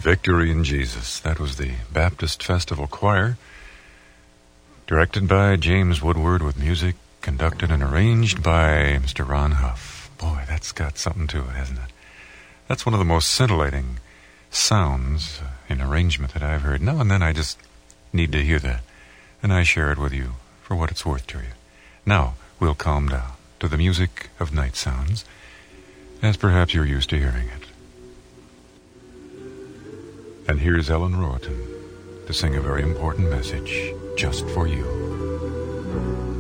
Victory in Jesus. That was the Baptist Festival Choir, directed by James Woodward with music conducted and arranged by Mr. Ron Huff. Boy, that's got something to it, hasn't it? That's one of the most scintillating sounds in arrangement that I've heard. Now and then I just need to hear that, and I share it with you for what it's worth to you. Now, we'll calm down to the music of night sounds, as perhaps you're used to hearing it. And here's Ellen Roaton to sing a very important message just for you.